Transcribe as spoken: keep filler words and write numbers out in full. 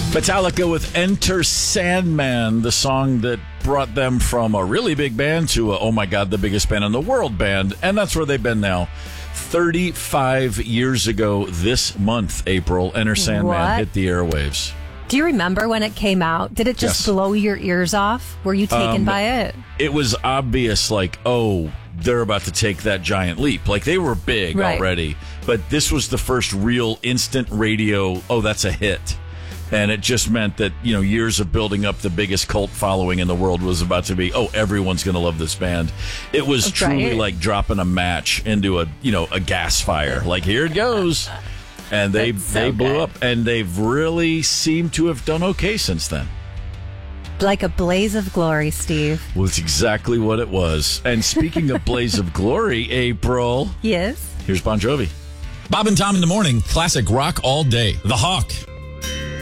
Metallica with Enter Sandman, the song that brought them from a really big band to a, oh my God, the biggest band in the world band. And that's where they've been now. thirty-five years ago this month, April, Enter Sandman What? hit the airwaves. Do you remember when it came out? Did it just Yes. blow your ears off? Were you taken Um, by it? It was obvious, like, oh, they're about to take that giant leap. Like, they were big Right. already, but this was the first real instant radio, oh, that's a hit. And it just meant that, you know, years of building up the biggest cult following in the world was about to be, oh, everyone's going to love this band. It was That's truly right. like dropping a match into a, you know, a gas fire. Like, here it goes. And they That's so they blew good. up, and they've really seemed to have done okay since then. Like a blaze of glory, Steve. Well, it's exactly what it was. And speaking of Blaze of Glory, April, Yes. here's Bon Jovi. Bob and Tom in the morning, classic rock all day. The Hawk.